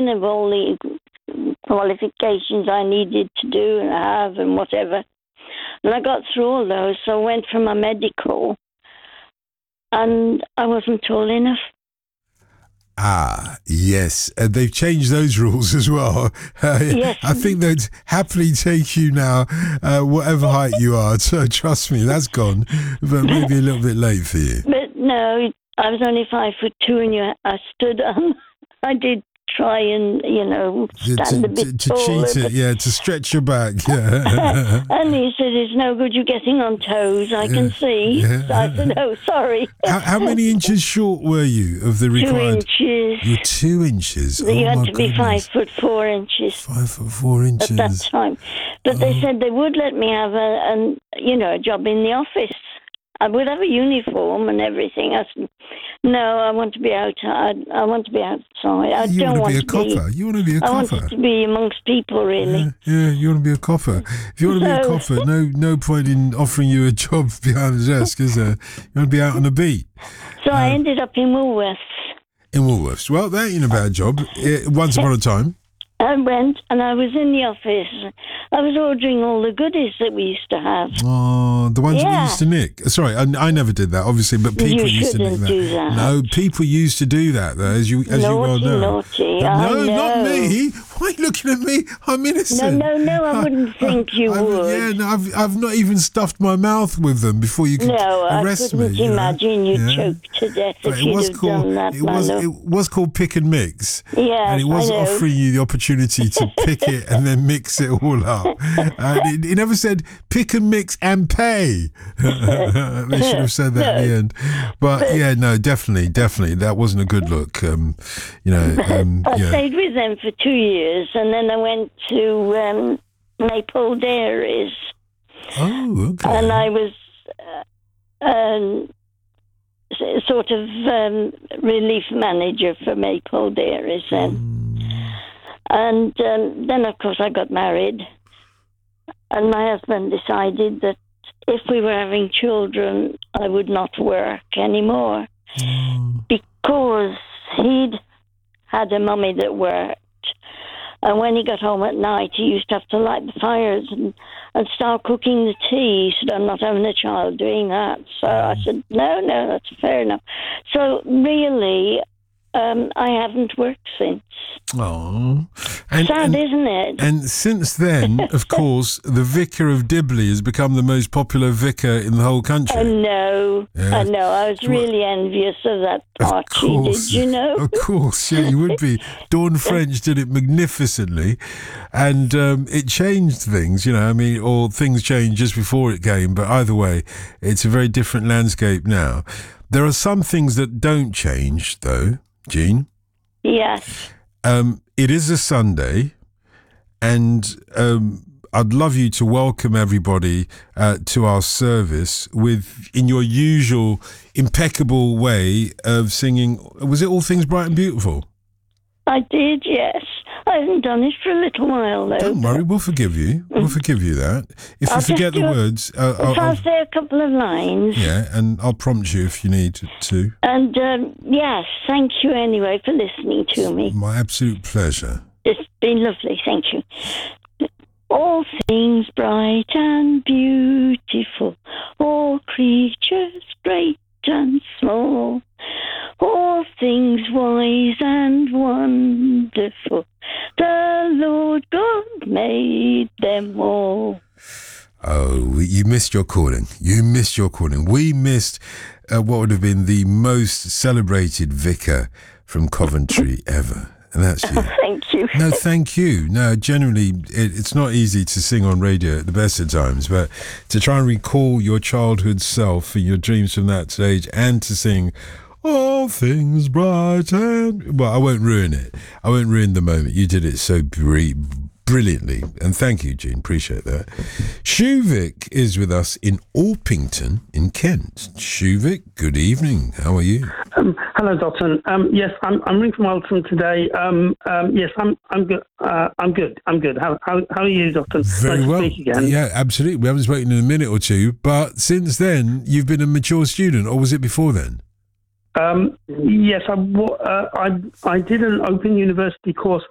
thinking of all the qualifications I needed to do and have and whatever. And I got through all those, so I went for my medical, and I wasn't tall enough. Ah, yes. They've changed those rules as well. Yes. I think they'd happily take you now, whatever height you are. So trust me, that's gone. But maybe a little bit late for you. But no, I was only 5'2", and I stood on. I did try and, stand a bit to taller. cheat it, to stretch your back. Yeah. And he said, it's no good you getting on toes, I can see. Yeah. So I said, oh, sorry. How many inches short were you of the 2 required? inches. You're 2 inches. You had to be goodness. 5'4" inches. 5'4" inches. At that time. But they said they would let me have a job in the office. I would have a uniform and everything. I said, no, I want to be out. I want to be outside. You want to be a copper. You want to be a I copper. wanted to be amongst people, really. Yeah, you want to be a copper. If you want to be a copper, no point in offering you a job behind the desk, is there? You want to be out on the beat. So I ended up in Woolworths. In Woolworths. Well, that ain't a bad job. Once upon a time. I went and I was in the office. I was ordering all the goodies that we used to have. Oh, the ones that we used to nick. Sorry, I never did that, obviously, but people used to nick that. Do that. No, people used to do that, though, as you well know. Naughty. No, not me. Why are you looking at me? I'm innocent. No, I wouldn't think you would. I've not even stuffed my mouth with them before you could arrest me. I couldn't imagine you choked to death if you'd have done that. It was called Pick and Mix. Yes, and it was offering you the opportunity to pick it and then mix it all up. It never said pick and mix and pay. They should have said that at the end. But definitely, that wasn't a good look. I stayed with them for 2 years, and then I went to Maple Dairies. Oh, okay. And I was sort of relief manager for Maple Dairies then. And then, of course, I got married, and my husband decided that if we were having children, I would not work anymore because he'd had a mummy that worked. And when he got home at night, he used to have to light the fires and start cooking the tea. He said, I'm not having a child doing that. So I said, no, that's fair enough. So really, I haven't worked since. Oh, sad, isn't it? And since then, of course, the Vicar of Dibley has become the most popular vicar in the whole country. I know. I was really envious of that Archie, did you know? Of course, yeah, you would be. Dawn French did it magnificently, and it changed things, or things changed just before it came, but either way, it's a very different landscape now. There are some things that don't change, though, Jean. Yes. It is a Sunday, and I'd love you to welcome everybody to our service in your usual impeccable way of singing. Was it All Things Bright and Beautiful? I did, yes. I haven't done it for a little while, though. Don't worry, we'll forgive you. We'll forgive you that. If you forget the words... I'll say a couple of lines. Yeah, and I'll prompt you if you need to. And, yes, thank you anyway for listening to me. My absolute pleasure. It's been lovely, thank you. All things bright and beautiful, all creatures great and small, all things wise and wonderful, the Lord God made them all. Oh, you missed your calling. We missed what would have been the most celebrated vicar from Coventry ever. And that's you. Thank you. No, thank you. No, generally, it's not easy to sing on radio at the best of times, but to try and recall your childhood self and your dreams from that stage and to sing all things bright and... Well, I won't ruin it. I won't ruin the moment. You did it so brilliantly. And thank you, Jean. Appreciate that. Shuvik is with us in Orpington in Kent. Shuvik, good evening. How are you? Hello, Dalton. Yes, I'm ringing from Alton today. Yes, I'm good. I'm good. How are you, Dalton? Very nice well. To speak again. Yeah, absolutely. We haven't spoken in a minute or two, but since then you've been a mature student, or was it before then? Yes, I did an Open University course